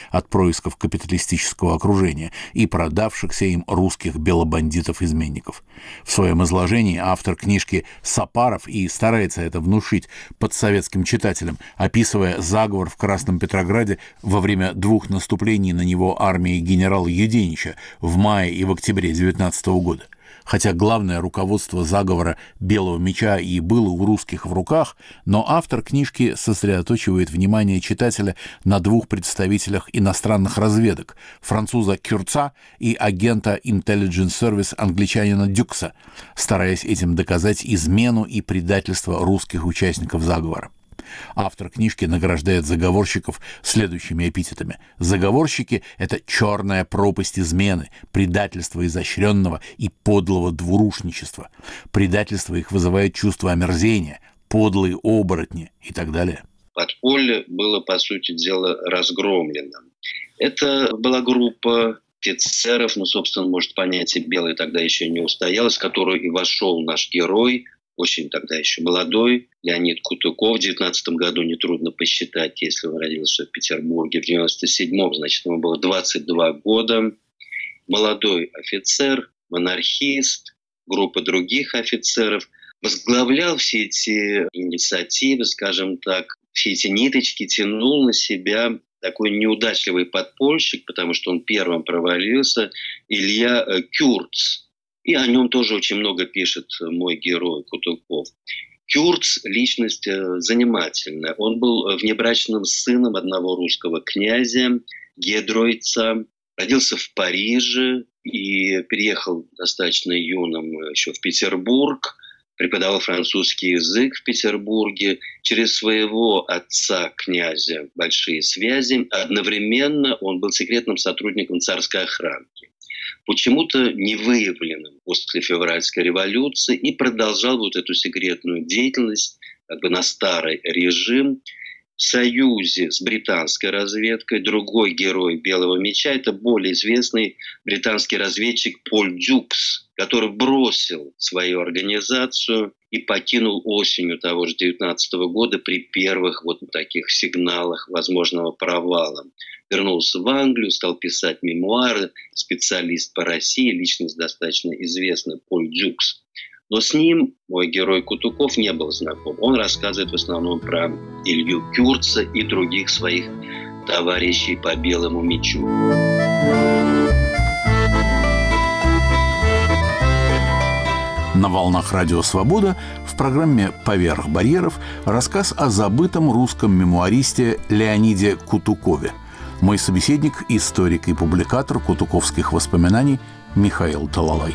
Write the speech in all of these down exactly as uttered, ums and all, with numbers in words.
от происков капиталистического окружения и продавшихся им русских белобандитов-изменников. В своем изложении автор книжки Сапаров и старается это внушить подсоветским читателям, описывая заговор в Красном Петрограде во время двух наступлений на него армии генерала Юденича в мае и в октябре девятнадцатого года. Хотя главное руководство заговора «Белого меча» и было у русских в руках, но автор книжки сосредоточивает внимание читателя на двух представителях иностранных разведок – француза Кюрца и агента Intelligence Service англичанина Дюкса, стараясь этим доказать измену и предательство русских участников заговора. Автор книжки награждает заговорщиков следующими эпитетами. Заговорщики – это черная пропасть измены, предательства изощренного и подлого двурушничества. Предательство их вызывает чувство омерзения, подлые оборотни и так далее. Подполье было, по сути дела, разгромлено. Это была группа офицеров, ну, собственно, может, понятие «белый» тогда еще не устоялось, в которую и вошел наш герой, очень тогда еще молодой, Леонид Кутуков. В девятнадцатом году нетрудно посчитать, если он родился в Петербурге. В девяносто седьмом, значит, ему было двадцать два года. Молодой офицер, монархист, группа других офицеров. Возглавлял все эти инициативы, скажем так, все эти ниточки тянул на себя такой неудачливый подпольщик, потому что он первым провалился, Илья Кюрц. И о нем тоже очень много пишет мой герой Кутуков. Кюрц – личность занимательная. Он был внебрачным сыном одного русского князя, Гедройца. Родился в Париже и переехал достаточно юным еще в Петербург. Преподавал французский язык в Петербурге. Через своего отца, князя, большие связи. Одновременно он был секретным сотрудником царской охранки, почему-то не выявленным после февральской революции, и продолжал вот эту секретную деятельность как бы на старый режим. В союзе с британской разведкой другой герой «Белого меча» – это более известный британский разведчик Поль Дюкс, который бросил свою организацию и покинул осенью того же девятнадцатого года при первых вот таких сигналах возможного провала. Вернулся в Англию, стал писать мемуары, специалист по России, личность достаточно известная, Поль Дюкс. Но с ним мой герой Кутуков не был знаком. Он рассказывает в основном про Илью Кюрца и других своих товарищей по Белому мечу. На волнах Радио Свобода в программе «Поверх барьеров» рассказ о забытом русском мемуаристе Леониде Кутукове. Мой собеседник – историк и публикатор кутуковских воспоминаний Михаил Талалай.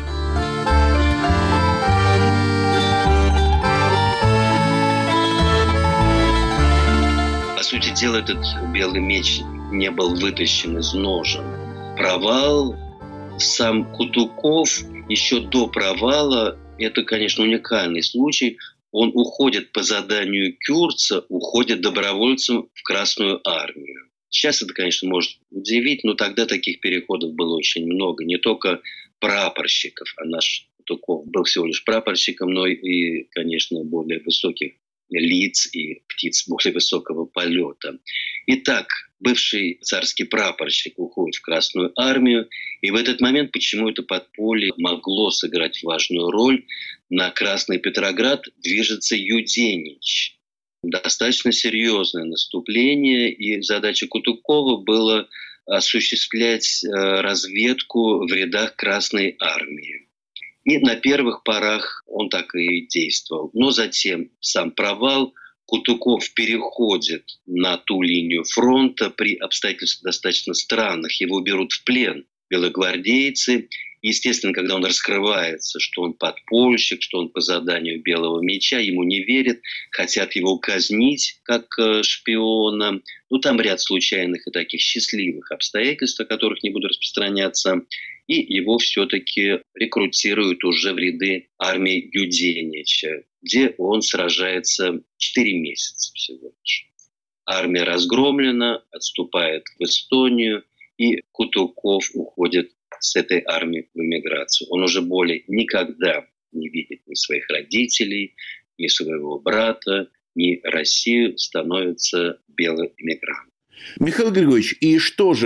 По сути дела, этот белый меч не был вытащен из ножен. Провал, сам Кутуков еще до провала, это, конечно, уникальный случай, он уходит по заданию Кюрца, уходит добровольцем в Красную армию. Сейчас это, конечно, может удивить, но тогда таких переходов было очень много. Не только прапорщиков, а наш Кутуков был всего лишь прапорщиком, но и, конечно, более высоких лиц и птиц более высокого полета. Итак, бывший царский прапорщик уходит в Красную армию, и в этот момент почему это подполье могло сыграть важную роль. На Красный Петроград движется Юденич. Достаточно серьезное наступление, и задача Кутукова была осуществлять разведку в рядах Красной армии. И на первых порах он так и действовал. Но затем сам провал. Кутуков переходит на ту линию фронта при обстоятельствах достаточно странных. Его берут в плен белогвардейцы. Естественно, когда он раскрывается, что он подпольщик, что он по заданию Белого меча, ему не верят, хотят его казнить как шпиона. Ну, там ряд случайных и таких счастливых обстоятельств, о которых не буду распространяться. И его все-таки рекрутируют уже в ряды армии Юденича, где он сражается четыре месяца всего лишь. Армия разгромлена, отступает в Эстонию, и Кутуков уходит с этой армией в эмиграцию. Он уже более никогда не видит ни своих родителей, ни своего брата, ни Россию, становится белым эмигрантом. Михаил Григорьевич, и что же